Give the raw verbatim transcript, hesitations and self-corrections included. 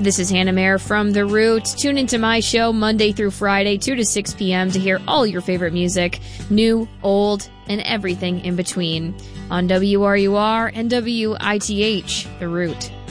This is Hannah Mayer from The Root. Tune into my show Monday through Friday, two to six p.m. to hear all your favorite music, new, old, and everything in between on W R U R and W I T H, The Root.